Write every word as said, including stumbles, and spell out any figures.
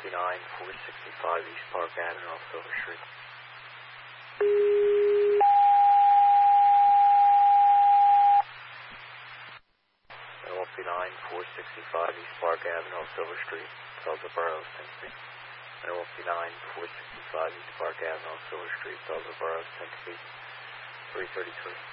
nine four sixty-five East Park Avenue off Silver Street. L F B nine four sixty-five East Park Avenue off Silver Street, Tulsa Borough, Tennessee. L F B nine four sixty-five East Park Avenue off Silver Street, Tulsa Borough, Tennessee. three thirty-three.